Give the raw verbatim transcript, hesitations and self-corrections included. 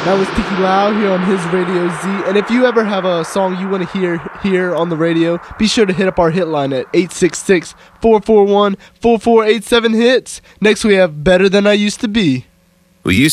That was Tiki Lau here on his Radio Z. And if you ever have a song you want to hear here on the radio, be sure to hit up our hit line at eight six six, four four one, four four eight seven hits. Next we have Better Than I Used to Be. We used